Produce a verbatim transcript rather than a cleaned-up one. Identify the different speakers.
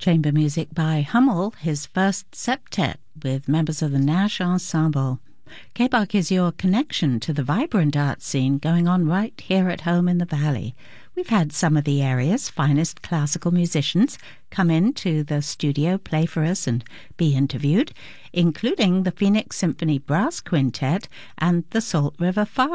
Speaker 1: Chamber music by Hummel, his first septet with members of the Nash Ensemble. K B A C is your connection to the vibrant art scene going on right here at home in the Valley. We've had some of the area's finest classical musicians come into the studio, play for us and be interviewed, including the Phoenix Symphony Brass Quintet and the Salt River Five.